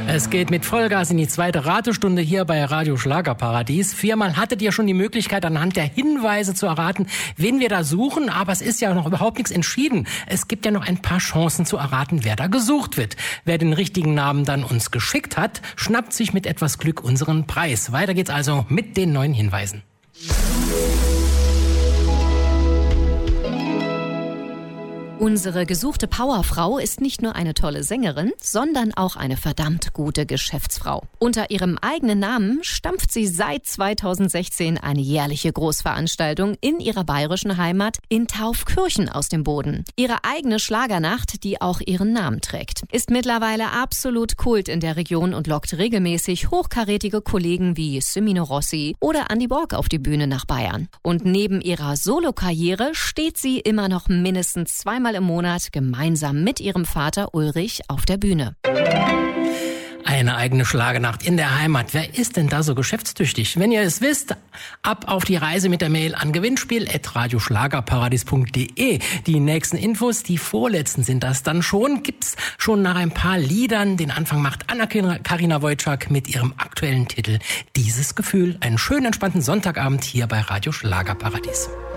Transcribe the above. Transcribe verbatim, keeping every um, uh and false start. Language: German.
Es geht mit Vollgas in die zweite Ratestunde hier bei Radio Schlagerparadies. Viermal hattet ihr schon die Möglichkeit, anhand der Hinweise zu erraten, wen wir da suchen. Aber es ist ja noch überhaupt nichts entschieden. Es gibt ja noch ein paar Chancen zu erraten, wer da gesucht wird. Wer den richtigen Namen dann uns geschickt hat, schnappt sich mit etwas Glück unseren Preis. Weiter geht's also mit den neuen Hinweisen. Unsere gesuchte Powerfrau ist nicht nur eine tolle Sängerin, sondern auch eine verdammt gute Geschäftsfrau. Unter ihrem eigenen Namen stampft sie seit zweitausendsechzehn eine jährliche Großveranstaltung in ihrer bayerischen Heimat in Taufkirchen aus dem Boden. Ihre eigene Schlagernacht, die auch ihren Namen trägt, ist mittlerweile absolut Kult in der Region und lockt regelmäßig hochkarätige Kollegen wie Semino Rossi oder Andi Borg auf die Bühne nach Bayern. Und neben ihrer Solokarriere steht sie immer noch mindestens zweimal im Monat gemeinsam mit ihrem Vater Ulrich auf der Bühne. Eine eigene Schlagernacht in der Heimat. Wer ist denn da so geschäftstüchtig? Wenn ihr es wisst, ab auf die Reise mit der Mail an gewinnspiel at radioschlagerparadies punkt de. Die nächsten Infos, die vorletzten sind das dann schon, gibt's schon nach ein paar Liedern. Den Anfang macht Anna-Karina Wojcik mit ihrem aktuellen Titel Dieses Gefühl. Einen schönen, entspannten Sonntagabend hier bei Radio Schlagerparadies.